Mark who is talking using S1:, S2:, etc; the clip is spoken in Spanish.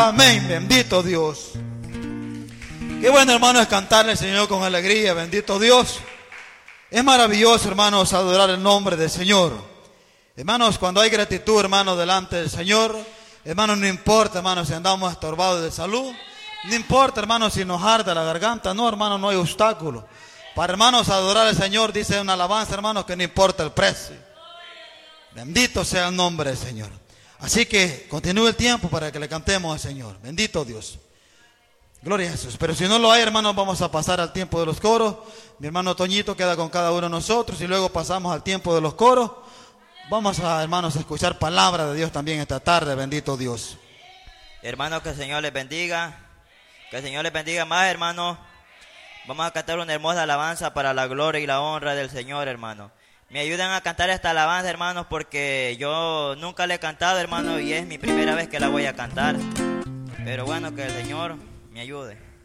S1: Amén. Bendito Dios. Qué bueno, hermano, es cantarle al Señor con alegría. Bendito Dios. Es maravilloso, hermanos, adorar el nombre del Señor. Hermanos, cuando hay gratitud, hermanos, delante del Señor, hermanos, no importa, hermanos, si andamos estorbados de salud, no importa, hermanos, si nos arde la garganta, no, hermanos, no hay obstáculo. Para, hermanos, adorar al Señor, dice una alabanza, hermanos, que no importa el precio. Bendito sea el nombre del Señor. Así que continúe el tiempo para que le cantemos al Señor. Bendito Dios. Gloria a Jesús. Pero si no lo hay, hermanos, vamos a pasar al tiempo de los coros. Mi hermano Toñito queda con cada uno de nosotros y luego pasamos al tiempo de los coros. Vamos a, hermanos, a escuchar palabra de Dios también esta tarde. Bendito Dios.
S2: Hermanos, que el Señor les bendiga. Que el Señor les bendiga más, hermanos. Vamos a cantar una hermosa alabanza para la gloria y la honra del Señor, hermanos. Me ayudan a cantar esta alabanza, hermanos, porque yo nunca la he cantado, hermanos, y es mi primera vez que la voy a cantar. Pero bueno, que el Señor me ayude.